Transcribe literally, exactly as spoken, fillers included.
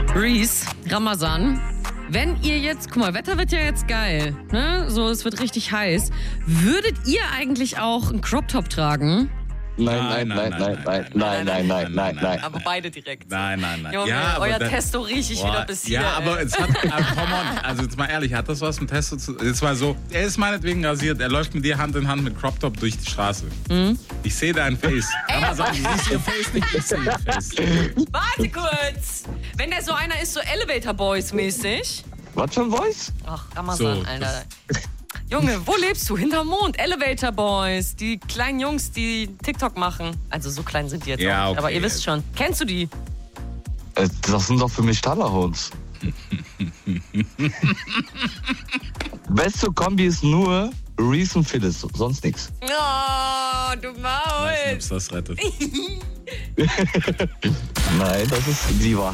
Reese, Ramazan. Wenn ihr jetzt, guck mal, Wetter wird ja jetzt geil, ne? So, es wird richtig heiß. Würdet ihr eigentlich auch einen Crop-Top tragen? Nein, nein, nein, nein, nein, nein, nein, nein, nein, nein. Aber beide direkt. Nein, nein, nein. Junge, ja, euer aber Testo riech ich boah, wieder bis hier. Ja, aber ey. es hat, also, come on, also jetzt mal ehrlich, hat das was mit Testo zu tun? Es war so, er ist meinetwegen rasiert, er läuft mit dir Hand in Hand mit Crop Top durch die Straße. Mhm. Ich sehe dein Face. Ramazan, du siehst ihr Face nicht, ich sehe ihr Face. Warte kurz! Wenn der so einer ist, so Elevator Boys mäßig. Was für ein Voice? Ach, Ramazan, So, Alter. Junge, wo lebst du? Hinterm Mond. Elevator Boys. Die kleinen Jungs, die TikTok machen. Also so klein sind die jetzt Ja, auch nicht. okay. Aber ihr wisst schon. Kennst du die? Äh, Das sind doch für mich Tallerhunds. Beste Kombi ist nur Reese und Phyllis, sonst nichts. Oh, du Weiß nicht, Maul. ob's das rettet. Nein, das ist die Wahrheit.